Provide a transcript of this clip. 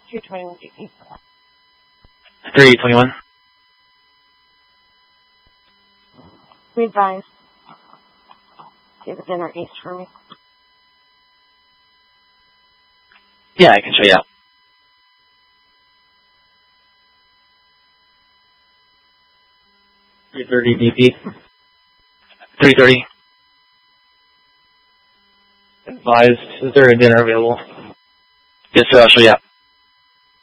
221 GP. 321. We advised. Do the dinner east for me. Yeah, I can show you out. 330 DP. 330. Advised, is there a dinner available? Yes, sir, I'll show you out.